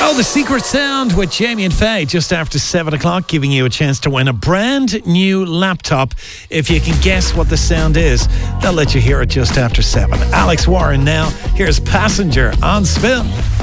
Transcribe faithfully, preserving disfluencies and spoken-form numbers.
Oh, The Secret Sound with Jamie and Faye just after seven o'clock, giving you a chance to win a brand new laptop. If you can guess what the sound is, they'll let you hear it just after seven. Alex Warren now. Here's Passenger on Spin.